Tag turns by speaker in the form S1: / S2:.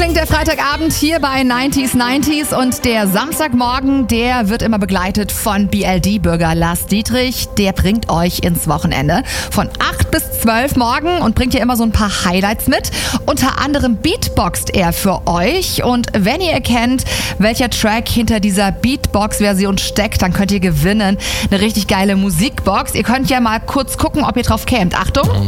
S1: klingt der Freitagabend hier bei 90s und der Samstagmorgen, der wird immer begleitet von BLD-Bürger Lars Dietrich. Der bringt euch ins Wochenende von 8 bis 12 morgen und bringt hier immer so ein paar Highlights mit. Unter anderem beatboxt er für euch und wenn ihr erkennt, welcher Track hinter dieser Beatbox-Version steckt, dann könnt ihr gewinnen. Eine richtig geile Musikbox. Ihr könnt ja mal kurz gucken, ob ihr drauf kämt. Achtung!